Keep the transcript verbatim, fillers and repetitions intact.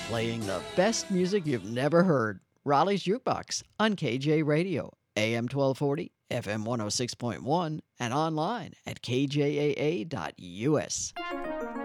Playing the best music you've never heard. Raleigh's Jukebox on K J Radio, A M twelve forty, F M one oh six point one, and online at K J A A dot U S.